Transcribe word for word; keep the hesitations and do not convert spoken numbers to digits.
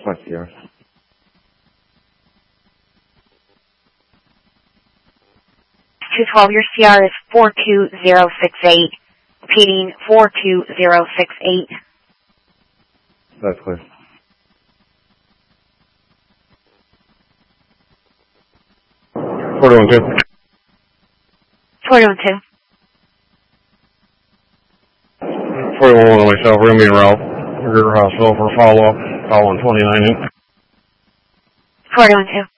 Five Sierra. two twelve, your C R is four two zero six eight. Repeating, four two zero six eight. That's clear. four two one two. four two one two. four two one one myself, we're going to be en route. River Hospital for follow-up. Call one twenty-nine. four two one two.